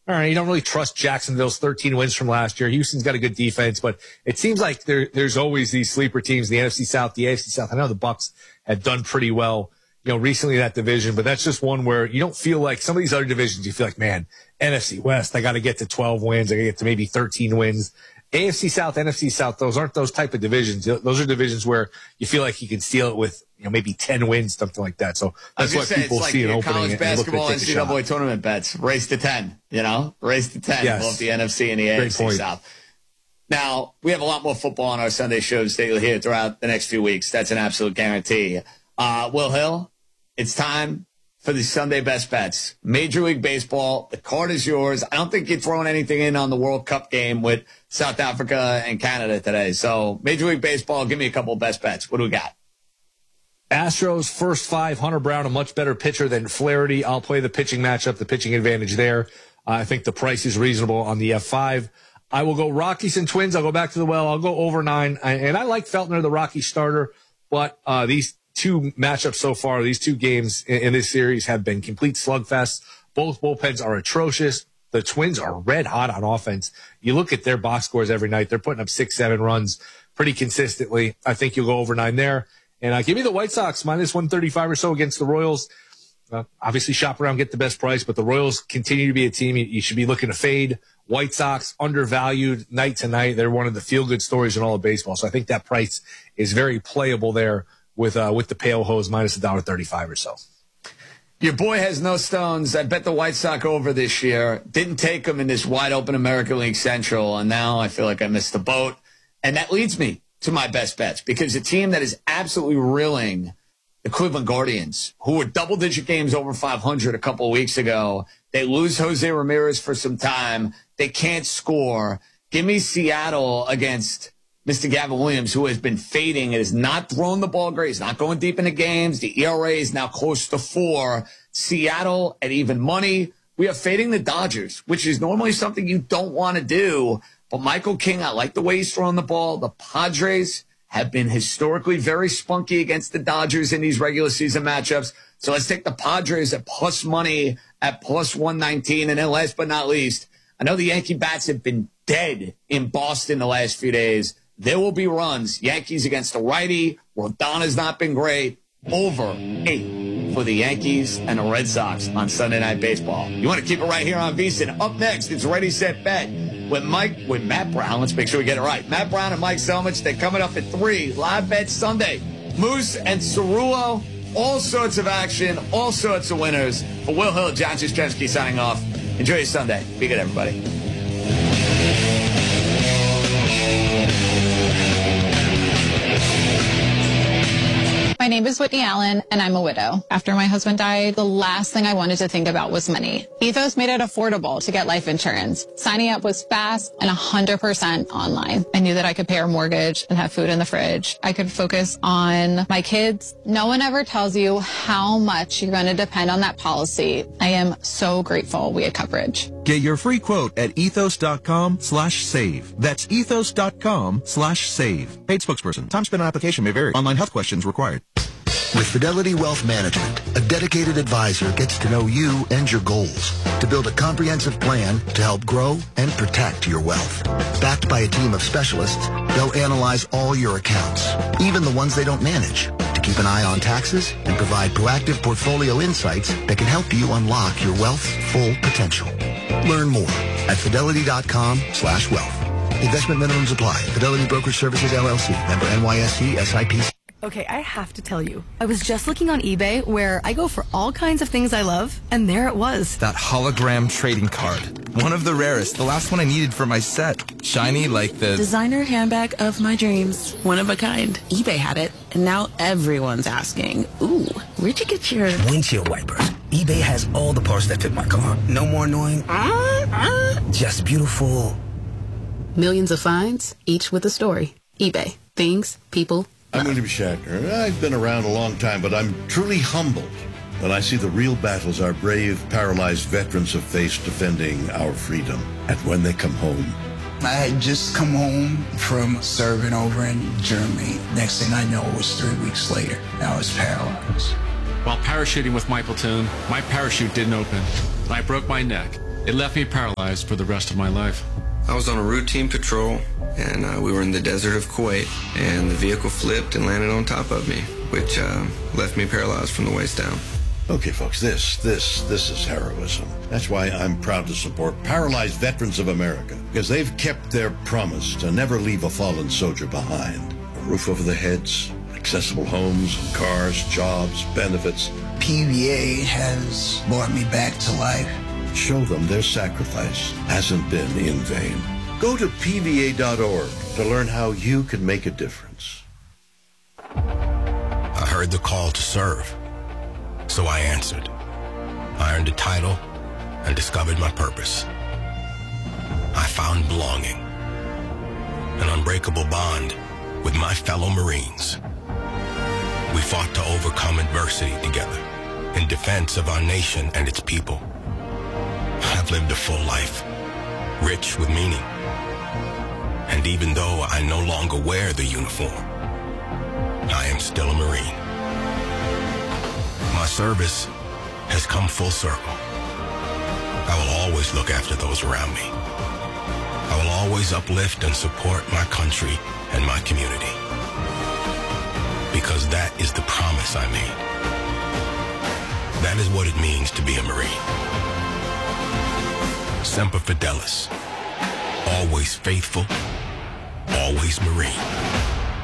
all right, you don't really trust Jacksonville's 13 wins from last year. Houston's got a good defense, but it seems like there's always these sleeper teams, the NFC South, the AFC South. I know the Bucs have done pretty well, recently in that division, but that's just one where you don't feel like some of these other divisions, you feel like, man, NFC West, I got to get to 12 wins. I got to get to maybe 13 wins. AFC South, NFC South, those aren't those type of divisions. Those are divisions where you feel like you can steal it with, maybe 10 wins, something like that. So that's what people see an opening. College basketball NCAA tournament bets, race to 10, race to 10, yes. Both the NFC and the AFC South. Now, we have a lot more football on our Sunday shows that you'll hear throughout the next few weeks. That's an absolute guarantee. Will Hill, it's time for the Sunday best bets. Major League Baseball, the card is yours. I don't think you're throwing anything in on the World Cup game with South Africa and Canada today. So Major League Baseball, give me a couple of best bets. What do we got? Astros, first 5, Hunter Brown, a much better pitcher than Flaherty. I'll play the pitching matchup, the pitching advantage there. I think the price is reasonable on the F5. I will go Rockies and Twins. I'll go back to the well. I'll go over 9. And I like Feltner, the Rocky starter, but these two matchups so far, these two games in this series have been complete slugfests. Both bullpens are atrocious. The Twins are red hot on offense. You look at their box scores every night. They're putting up 6-7 runs pretty consistently. I think you'll go over 9 there. And give me the White Sox minus 135 or so against the Royals. Obviously shop around, get the best price, but the Royals continue to be a team you should be looking to fade. White Sox undervalued night to night. They're one of the feel-good stories in all of baseball. So I think that price is very playable there with the Pale Hose minus $1.35 or so. Your boy has no stones. I bet the White Sox over this year. Didn't take them in this wide-open American League Central, and now I feel like I missed the boat. And that leads me to my best bets, because a team that is absolutely reeling, the Cleveland Guardians, who were double-digit games over 500 a couple of weeks ago. They lose Jose Ramirez for some time. They can't score. Give me Seattle against Mr. Gavin Williams, who has been fading and has not thrown the ball great. He's not going deep into games. The ERA is now close to 4. Seattle at even money. We are fading the Dodgers, which is normally something you don't want to do. But Michael King, I like the way he's throwing the ball. The Padres have been historically very spunky against the Dodgers in these regular season matchups. So let's take the Padres at plus money at plus 119. And then last but not least, I know the Yankee bats have been dead in Boston the last few days. There will be runs. Yankees against the righty. Rodon's not been great. Over 8 for the Yankees and the Red Sox on Sunday Night Baseball. You want to keep it right here on VSiN. Up next, it's Ready, Set, Bet with Matt Brown. Let's make sure we get it right. Matt Brown and Mike Selmich, they're coming up at 3. Live Bet Sunday. Moose and Cerullo. All sorts of action. All sorts of winners. For Will Hill, John Jastremski signing off. Enjoy your Sunday. Be good, everybody. My name is Whitney Allen, and I'm a widow. After my husband died, the last thing I wanted to think about was money. Ethos made it affordable to get life insurance. Signing up was fast and 100% online. I knew that I could pay our mortgage and have food in the fridge. I could focus on my kids. No one ever tells you how much you're going to depend on that policy. I am so grateful we had coverage. Get your free quote at ethos.com/save. That's ethos.com/save. Paid spokesperson. Time spent on application may vary. Online health questions required. With Fidelity Wealth Management, a dedicated advisor gets to know you and your goals to build a comprehensive plan to help grow and protect your wealth. Backed by a team of specialists, they'll analyze all your accounts, even the ones they don't manage, to keep an eye on taxes and provide proactive portfolio insights that can help you unlock your wealth's full potential. Learn more at fidelity.com/wealth. Investment minimums apply. Fidelity Brokerage Services, LLC. Member NYSE, SIPC. Okay, I have to tell you, I was just looking on eBay where I go for all kinds of things I love, and there it was. That hologram trading card. One of the rarest, the last one I needed for my set. Shiny like the designer handbag of my dreams. One of a kind. eBay had it, and now everyone's asking, ooh, where'd you get your windshield wipers? eBay has all the parts that fit my car. No more annoying, just beautiful. Millions of finds, each with a story. eBay. Things, people. I'm William Shatner. I've been around a long time, but I'm truly humbled when I see the real battles our brave, paralyzed veterans have faced defending our freedom. And when they come home. I had just come home from serving over in Germany. Next thing I know, it was 3 weeks later. I was paralyzed. While parachuting with my platoon, my parachute didn't open. I broke my neck. It left me paralyzed for the rest of my life. I was on a routine patrol, and we were in the desert of Kuwait, and the vehicle flipped and landed on top of me, which left me paralyzed from the waist down. Okay, folks, this is heroism. That's why I'm proud to support Paralyzed Veterans of America, because they've kept their promise to never leave a fallen soldier behind. A roof over their heads, accessible homes, cars, jobs, benefits. PVA has brought me back to life. Show them their sacrifice hasn't been in vain. Go to PVA.org to learn how you can make a difference. I heard the call to serve, so I answered. I earned a title and discovered my purpose. I found belonging, an unbreakable bond with my fellow Marines. We fought to overcome adversity together in defense of our nation and its people. I've lived a full life, rich with meaning. And even though I no longer wear the uniform, I am still a Marine. My service has come full circle. I will always look after those around me. I will always uplift and support my country and my community. Because that is the promise I made. That is what it means to be a Marine. Semper Fidelis. Always faithful, always Marine.